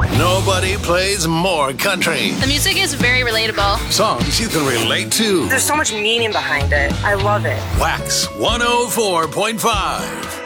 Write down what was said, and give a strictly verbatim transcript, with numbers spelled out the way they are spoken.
Nobody plays more country. The music is very relatable. Songs you can relate to. There's so much meaning behind it. I love it. Wax one oh four point five.